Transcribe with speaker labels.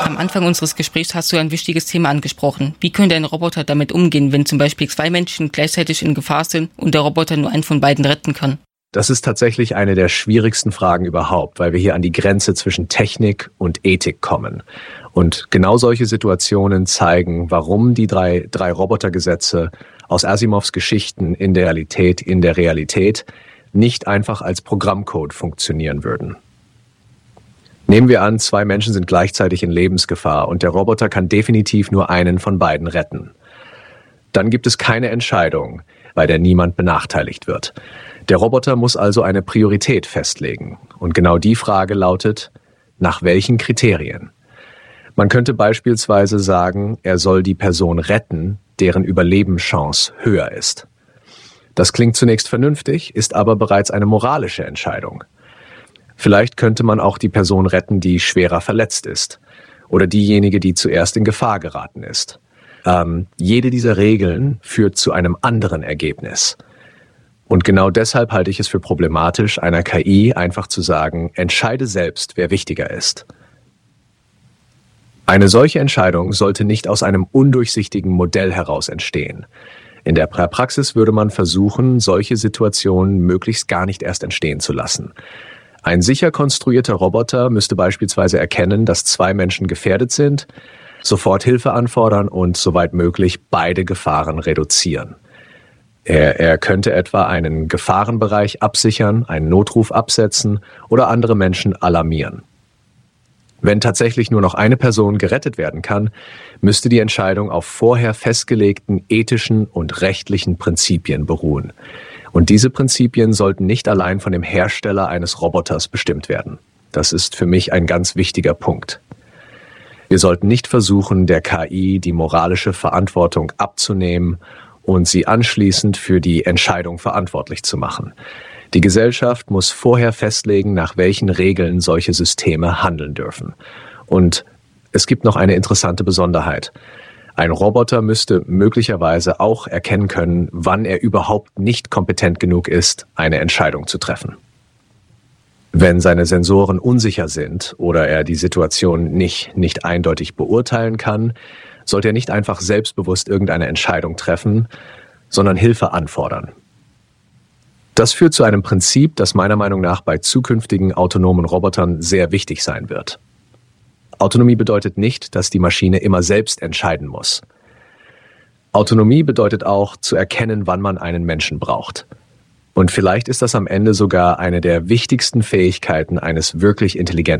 Speaker 1: Am Anfang unseres Gesprächs hast du ein wichtiges Thema angesprochen. Wie könnte ein Roboter damit umgehen, wenn zum Beispiel zwei Menschen gleichzeitig in Gefahr sind und der Roboter nur einen von beiden retten kann?
Speaker 2: Das ist tatsächlich eine der schwierigsten Fragen überhaupt, weil wir hier an die Grenze zwischen Technik und Ethik kommen. Und genau solche Situationen zeigen, warum die drei Robotergesetze aus Asimovs Geschichten in der Realität nicht einfach als Programmcode funktionieren würden. Nehmen wir an, zwei Menschen sind gleichzeitig in Lebensgefahr und der Roboter kann definitiv nur einen von beiden retten. Dann gibt es keine Entscheidung, bei der niemand benachteiligt wird. Der Roboter muss also eine Priorität festlegen. Und genau die Frage lautet, nach welchen Kriterien? Man könnte beispielsweise sagen, er soll die Person retten, deren Überlebenschance höher ist. Das klingt zunächst vernünftig, ist aber bereits eine moralische Entscheidung. Vielleicht könnte man auch die Person retten, die schwerer verletzt ist. Oder diejenige, die zuerst in Gefahr geraten ist. Jede dieser Regeln führt zu einem anderen Ergebnis. Und genau deshalb halte ich es für problematisch, einer KI einfach zu sagen, entscheide selbst, wer wichtiger ist. Eine solche Entscheidung sollte nicht aus einem undurchsichtigen Modell heraus entstehen. In der Praxis würde man versuchen, solche Situationen möglichst gar nicht erst entstehen zu lassen. Ein sicher konstruierter Roboter müsste beispielsweise erkennen, dass zwei Menschen gefährdet sind, sofort Hilfe anfordern und, soweit möglich, beide Gefahren reduzieren. Er könnte etwa einen Gefahrenbereich absichern, einen Notruf absetzen oder andere Menschen alarmieren. Wenn tatsächlich nur noch eine Person gerettet werden kann, müsste die Entscheidung auf vorher festgelegten ethischen und rechtlichen Prinzipien beruhen. Und diese Prinzipien sollten nicht allein von dem Hersteller eines Roboters bestimmt werden. Das ist für mich ein ganz wichtiger Punkt. Wir sollten nicht versuchen, der KI die moralische Verantwortung abzunehmen und sie anschließend für die Entscheidung verantwortlich zu machen. Die Gesellschaft muss vorher festlegen, nach welchen Regeln solche Systeme handeln dürfen. Und es gibt noch eine interessante Besonderheit. Ein Roboter müsste möglicherweise auch erkennen können, wann er überhaupt nicht kompetent genug ist, eine Entscheidung zu treffen. Wenn seine Sensoren unsicher sind oder er die Situation nicht eindeutig beurteilen kann, sollte er nicht einfach selbstbewusst irgendeine Entscheidung treffen, sondern Hilfe anfordern. Das führt zu einem Prinzip, das meiner Meinung nach bei zukünftigen autonomen Robotern sehr wichtig sein wird. Autonomie bedeutet nicht, dass die Maschine immer selbst entscheiden muss. Autonomie bedeutet auch, zu erkennen, wann man einen Menschen braucht. Und vielleicht ist das am Ende sogar eine der wichtigsten Fähigkeiten eines wirklich intelligenten